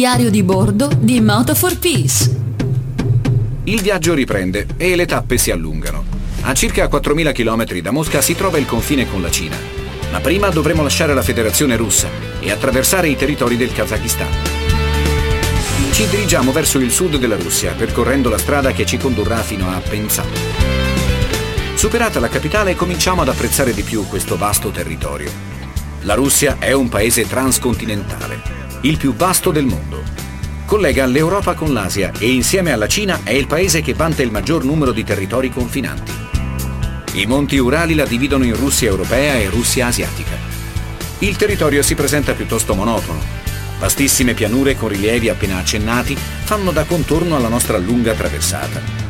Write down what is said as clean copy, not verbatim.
Diario di bordo di Moto for Peace. Il viaggio riprende e le tappe si allungano. A circa 4.000 km da Mosca si trova il confine con la Cina. Ma prima dovremo lasciare la Federazione Russa e attraversare i territori del Kazakistan. Ci dirigiamo verso il sud della Russia, percorrendo la strada che ci condurrà fino a Penza. Superata la capitale, cominciamo ad apprezzare di più questo vasto territorio. La Russia è un paese transcontinentale, il più vasto del mondo. Collega l'Europa con l'Asia e insieme alla Cina è il paese che vanta il maggior numero di territori confinanti. I monti Urali la dividono in Russia europea e Russia asiatica. Il territorio si presenta piuttosto monotono. Vastissime pianure con rilievi appena accennati fanno da contorno alla nostra lunga traversata.